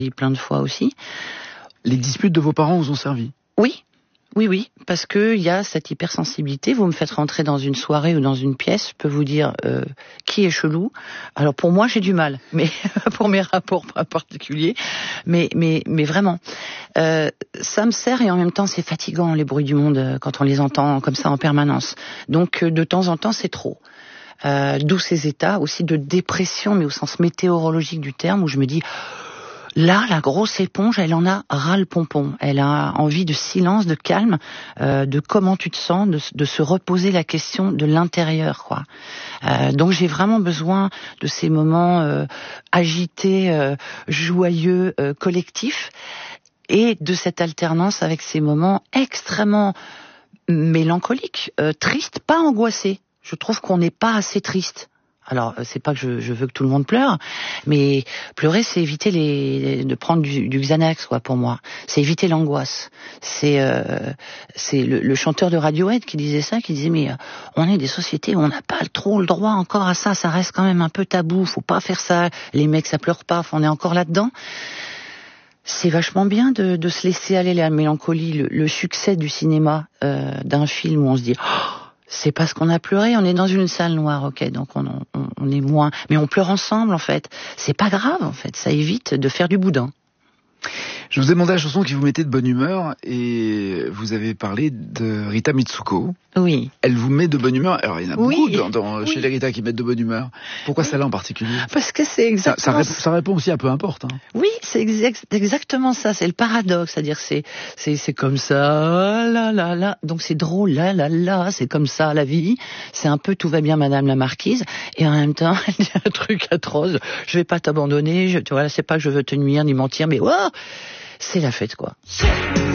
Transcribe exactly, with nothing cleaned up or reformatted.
Et plein de fois aussi. Les disputes de vos parents vous ont servi? Oui. Oui, oui, parce que il y a cette hypersensibilité. Vous me faites rentrer dans une soirée ou dans une pièce, je peux vous dire euh, qui est chelou. Alors pour moi, j'ai du mal, mais pour mes rapports particuliers, mais mais mais vraiment, euh, ça me sert et en même temps c'est fatigant les bruits du monde quand on les entend comme ça en permanence. Donc de temps en temps, c'est trop. Euh, d'où ces états aussi de dépression, mais au sens météorologique du terme, où je me dis là, la grosse éponge, elle en a ras le pompon. Elle a envie de silence, de calme, euh, de comment tu te sens, de, de se reposer la question de l'intérieur, quoi. Euh, donc j'ai vraiment besoin de ces moments euh, agités, euh, joyeux, euh, collectifs, et de cette alternance avec ces moments extrêmement mélancoliques, euh, tristes, pas angoissés. Je trouve qu'on n'est pas assez triste. Alors, c'est pas que je, je veux que tout le monde pleure, mais pleurer, c'est éviter les, de prendre du, du Xanax, quoi, pour moi. C'est éviter l'angoisse. C'est, euh, c'est le, le chanteur de Radiohead qui disait ça, qui disait, mais euh, on est des sociétés où on n'a pas trop le droit encore à ça, ça reste quand même un peu tabou, faut pas faire ça, les mecs, ça pleure pas, on est encore là-dedans. C'est vachement bien de, de se laisser aller la mélancolie, le, le succès du cinéma, euh, d'un film où on se dit, oh, c'est parce qu'on a pleuré, on est dans une salle noire, ok, donc on, on, on est moins, mais on pleure ensemble en fait. C'est pas grave en fait, ça évite de faire du boudin. Je vous ai demandé la chanson qui vous mettait de bonne humeur et vous avez parlé de Rita Mitsuko. Oui. Elle vous met de bonne humeur. Alors il y en a oui. beaucoup dans, dans, oui. chez les Rita qui mettent de bonne humeur. Pourquoi oui. celle-là en particulier? Parce que c'est exactement... Ça, ça, répond, ça répond aussi à peu importe. Hein. Oui, c'est exact, exactement ça, c'est le paradoxe, c'est-à-dire c'est, c'est, c'est comme ça, là, là, là, donc c'est drôle, là, là, là, c'est comme ça la vie, c'est un peu tout va bien Madame la Marquise, et en même temps, elle dit un truc atroce, je vais pas t'abandonner, je, tu vois, c'est pas que je veux te nuire ni mentir, mais oh, c'est la fête, quoi.